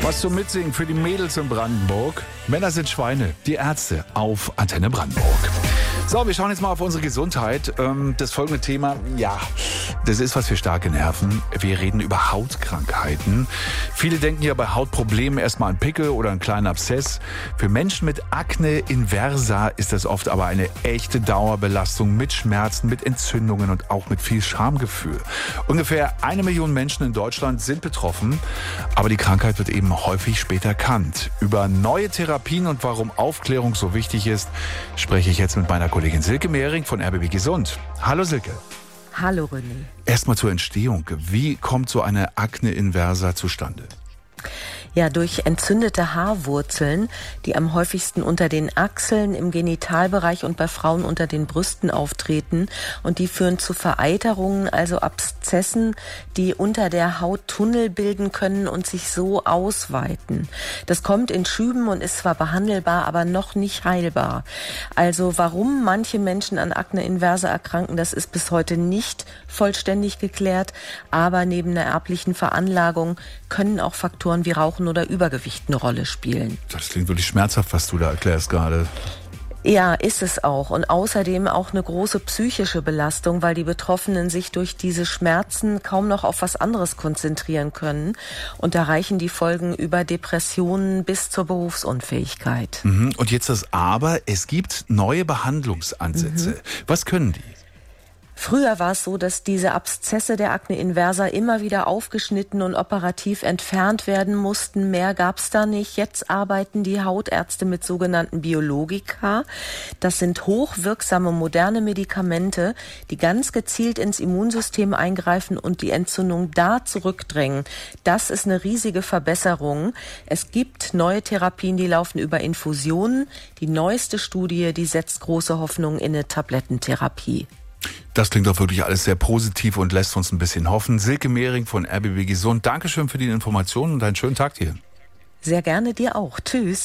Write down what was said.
Was zum Mitsingen für die Mädels in Brandenburg. Männer sind Schweine, die Ärzte auf Antenne Brandenburg. So, wir schauen jetzt mal auf unsere Gesundheit. Das folgende Thema, ja, das ist was für starke Nerven. Wir reden über Hautkrankheiten. Viele denken ja bei Hautproblemen erstmal an Pickel oder einen kleinen Abszess. Für Menschen mit Akne inversa ist das oft aber eine echte Dauerbelastung mit Schmerzen, mit Entzündungen und auch mit viel Schamgefühl. Ungefähr 1 Million Menschen in Deutschland sind betroffen, aber die Krankheit wird eben häufig spät erkannt. Über neue Therapien und warum Aufklärung so wichtig ist, spreche ich jetzt mit meiner Kollegin Silke Mehring von RBB Gesund. Hallo Silke. Hallo René. Erstmal zur Entstehung. Wie kommt so eine Akne inversa zustande? Ja, durch entzündete Haarwurzeln, die am häufigsten unter den Achseln, im Genitalbereich und bei Frauen unter den Brüsten auftreten. Und die führen zu Vereiterungen, also Abszessen, die unter der Haut Tunnel bilden können und sich so ausweiten. Das kommt in Schüben und ist zwar behandelbar, aber noch nicht heilbar. Also warum manche Menschen an Akne inversa erkranken, das ist bis heute nicht vollständig geklärt. Aber neben einer erblichen Veranlagung können auch Faktoren wie Rauchen oder Übergewicht eine Rolle spielen. Das klingt wirklich schmerzhaft, was du da erklärst gerade. Ja, ist es auch. Und außerdem auch eine große psychische Belastung, weil die Betroffenen sich durch diese Schmerzen kaum noch auf was anderes konzentrieren können. Und da reichen die Folgen über Depressionen bis zur Berufsunfähigkeit. Und jetzt das Aber, es gibt neue Behandlungsansätze. Was können die? Früher war es so, dass diese Abszesse der Akne inversa immer wieder aufgeschnitten und operativ entfernt werden mussten. Mehr gab's da nicht. Jetzt arbeiten die Hautärzte mit sogenannten Biologika. Das sind hochwirksame moderne Medikamente, die ganz gezielt ins Immunsystem eingreifen und die Entzündung da zurückdrängen. Das ist eine riesige Verbesserung. Es gibt neue Therapien, die laufen über Infusionen. Die neueste Studie, die setzt große Hoffnung in eine Tablettentherapie. Das klingt doch wirklich alles sehr positiv und lässt uns ein bisschen hoffen. Silke Mehring von RBB Gesund, Dankeschön für die Informationen und einen schönen Tag dir. Sehr gerne dir auch. Tschüss.